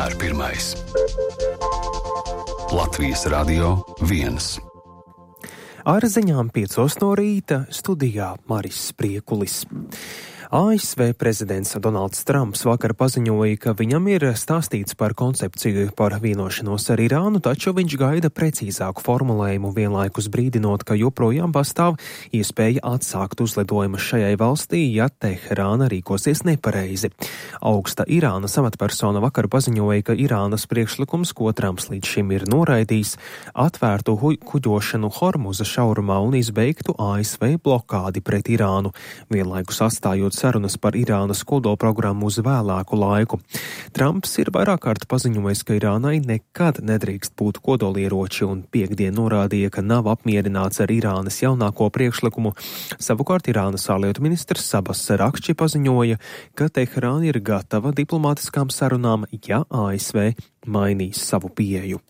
vienmēr pirmais. Latvijas Radio 1. Ar ziņām 5 no rīta studijā Maris Spriekulis. ASV prezidents Donalds Trumps vakar paziņoja, ka viņam ir stāstīts par koncepciju par vienošanos ar Irānu, taču viņš gaida precīzāku formulējumu, vienlaikus brīdinot, ka joprojām pastāv iespēja atsākt uzlidojumus šajai valstī, ja Teherāna rīkosies nepareizi. Augsta Irānas amatpersona vakar paziņoja, ka Irānas priekšlikums, ko Trumps līdz šim ir noraidījis, atvērtu kuģošanu Hormuza šaurumā un izbeigtu ASV blokādi pret Irānu, vienlaikus atstājot sarunas par Irānas kodolprogrammu uz vēlāku laiku. Trumps ir vairāk kārt paziņojis, ka Irānai nekad nedrīkst būt kodolieroči un piektdien norādīja, ka nav apmierināts ar Irānas jaunāko priekšlikumu. Savukārt Irānas ārlietu ministrs Sabas Rakči paziņoja, ka Teherāna ir gatava diplomātiskām sarunām, ja ASV mainīs savu pieeju.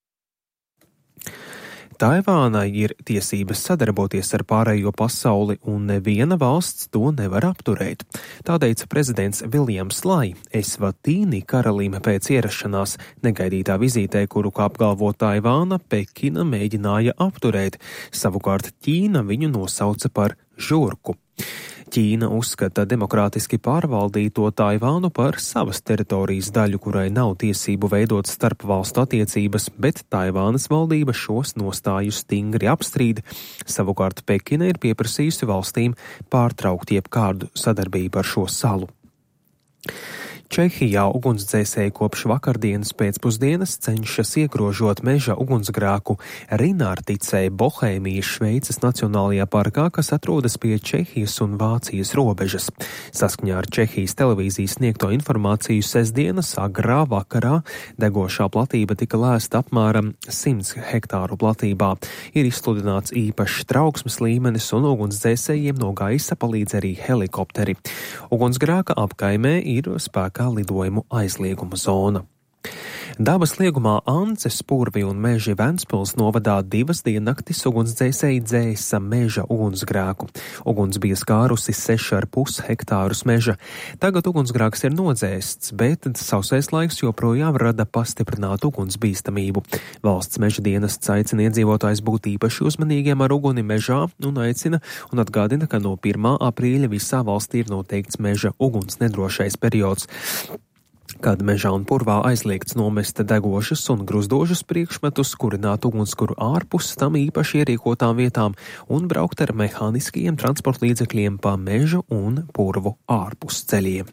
Taivānai ir tiesības sadarboties ar pārējo pasauli, un neviena valsts to nevar apturēt. Tā teica prezidents Viljams Lai Esvatīni karalim pēc ierašanās negaidītā vizītē, kuru, kā apgalvo Taivāna, Pekina mēģināja apturēt. Savukārt Ķīna viņu nosauca par žurku. Ķīna uzskata demokrātiski pārvaldīto Taivānu par savas teritorijas daļu, kurai nav tiesību veidot starpvalstu attiecības, bet Taivānas valdība šos nostājus stingri apstrīd. Savukārt Pekina ir pieprasījusi valstīm pārtraukt jebkādu sadarbību ar šo salu. Čehijā ugunsdzēsēji kopš vakardienas pēcpusdienas cenšas iegrožot meža ugunsgrēku Rinārticē Bohēmijas Šveices Nacionālajā parkā, kas atrodas pie Čehijas un Vācijas robežas. Saskaņā ar Čehijas televīzijas sniegto informāciju sestdienas agrā vakarā degošā platība tika lēsta apmēram 100 hektāru platībā. Ir izsludināts īpašs trauksmes līmenis un ugunsdzēsējiem no gaisa palīdz arī helikopteri. Ugunsgrēka apkaimē ir spēkā lidojumu aizlieguma zona. Dabas liegumā Ances, Purvi un Meži Ventspils novadā 2 diennaktis ugunsdzēsēji dzēsa meža ugunsgrēku. Uguns bija skārusi 6,5 hektārus meža. Tagad ugunsgrēks ir nodzēsts, bet sausais laiks joprojām rada pastiprinātu ugunsbīstamību. Valsts meža dienests aicina iedzīvotājus būt īpaši uzmanīgiem ar uguni mežā un aicina un atgādina, ka no 1. aprīļa visā valstī ir noteikts meža uguns nedrošais periods, kad mežā un purvā aizliegts nomest degošus un gruzdošus priekšmetus, kurināt ugunskura ārpus tam īpaši ierīkotām vietām un braukt ar mehāniskajiem transporta līdzekļiem pa mežu un purvu ārpus ceļiem.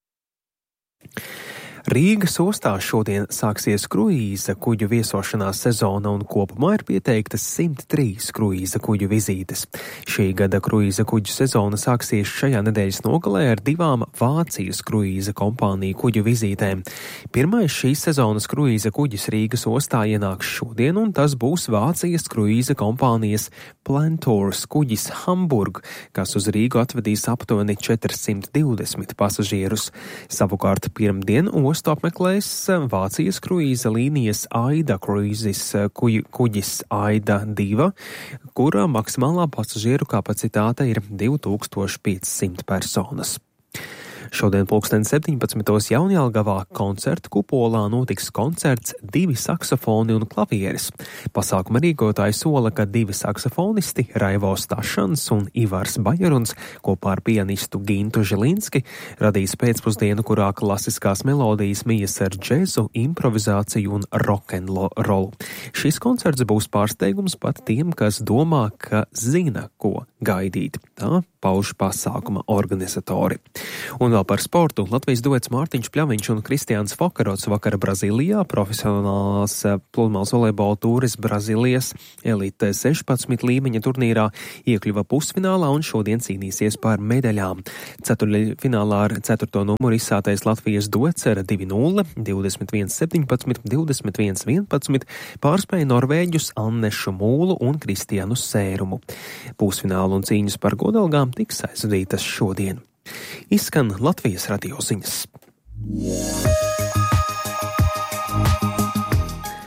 Rīgas ostā šodien sāksies kruīza kuģu viesošanās sezona un kopumā ir pieteiktas 103 kruīza kuģu vizītes. Šī gada kruīza kuģu sezona sāksies šajā nedēļas nogalē ar 2 Vācijas kruīza kompāniju kuģu vizītēm. Pirmais šīs sezonas kruīza kuģis Rīgas ostā ienāks šodien, un tas būs Vācijas kruīza kompānijas Plantours kuģis Hamburg, kas uz Rīgu atvedīs aptuveni 420 pasažierus. Savukārt pirmdien ostu apmeklēs Vācijas kruīza līnijas Aida Cruises kuģis Aida 2, kura maksimālā pasažieru kapacitāte ir 2500 personas. Šodien 17:00 Jaunjelgavā koncerta kupolā notiks koncerts 2 saksofoni un klavieres. Pasākuma rīkotāji sola, ka 2 saksofonisti Raivo Stašans un Ivars Bajeruns kopā ar pianistu Gintu Žilinski radīs pēcpusdienu, kurā klasiskās melodijas mijas ar džezu, improvizāciju un rokenrolu. Šis koncerts būs pārsteigums pat tiem, kas domā, ka zina, ko gaidīt. Tā pauž pasākuma organizatori. Un vēl par sportu. Latvijas duets Mārtiņš Pļaviņš un Kristiāns Fokarots vakar Brazīlijā profesionālās pludmales volejbola tūres Brazīlijas elite 16 līmeņa turnīrā iekļuva pusfinālā un šodien cīnīsies par medaļām. Ceturtfinālā ar 4. numuru izsātais Latvijas duets ar 2-0, 21-17, 21-11 pārspēja norvēģus Annešu Mūlu un Kristiānu Sērumu. Pusfinālu un cīņas par godalgām tiks aizvadītas šodien. Izskan Latvijas radio ziņas.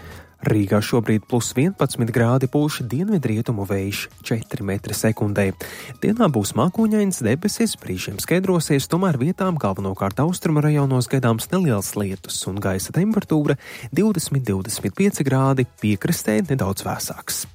Rīgā šobrīd +11 grādi, pūš dienvidrietumu vējš 4 metri sekundē. Dienā būs mākoņains, debesis brīžiem skaidrosies, tomēr vietām galvenokārt austrumu rajonos gaidāms neliels lietus un gaisa temperatūra 20–25 grādi, piekrastē nedaudz vēsāks.